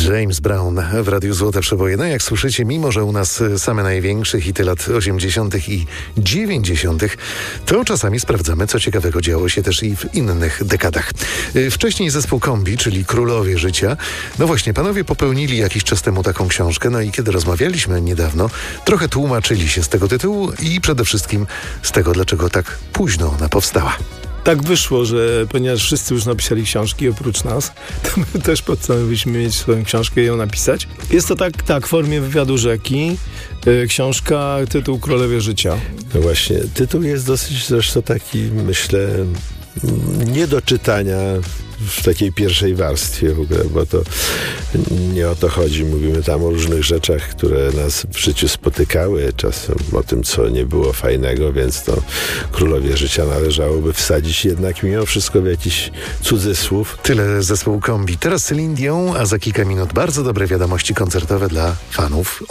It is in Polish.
James Brown w Radiu Złote Przeboje. No jak słyszycie, mimo że u nas same największe hity lat 80. i 90., to czasami sprawdzamy, co ciekawego działo się też i w innych dekadach. Wcześniej zespół Kombi, czyli Królowie Życia. No właśnie, panowie popełnili jakiś czas temu taką książkę, no i kiedy rozmawialiśmy niedawno, trochę tłumaczyli się z tego tytułu i przede wszystkim z tego, dlaczego tak późno ona powstała. Tak wyszło, że ponieważ wszyscy już napisali książki oprócz nas, to my też postanowiliśmy mieć swoją książkę i ją napisać. Jest to tak w formie wywiadu rzeki. Książka, tytuł Królowie Życia. No właśnie, tytuł jest dosyć zresztą taki, myślę, nie do czytania w takiej pierwszej warstwie w ogóle, bo to nie o to chodzi. Mówimy tam o różnych rzeczach, które nas w życiu spotykały, czasem o tym, co nie było fajnego, więc to Królowie Życia należałoby wsadzić jednak mimo wszystko w jakiś cudzysłów. Tyle zespołu Kombi. Teraz Celine Dion, a za kilka minut bardzo dobre wiadomości koncertowe dla fanów